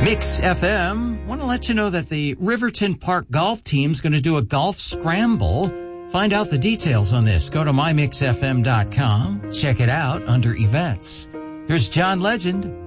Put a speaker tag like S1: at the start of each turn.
S1: Mix FM, want to let you know that the Riverton Park golf team's going to do a golf scramble. Find out the details on this. Go to mymixfm.com. Check it out under events. Here's John Legend.